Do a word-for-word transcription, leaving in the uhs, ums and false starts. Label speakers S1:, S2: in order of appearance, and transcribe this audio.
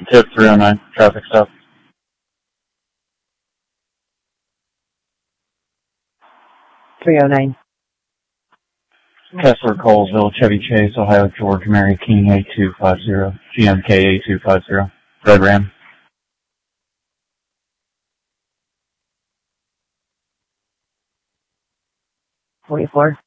S1: Tip three oh nine, traffic stop.
S2: three oh nine.
S1: Kessler, Colesville, Chevy Chase, Ohio, George, Mary King, A two five zero, G M K A two five zero, Red Ram.
S2: forty-four.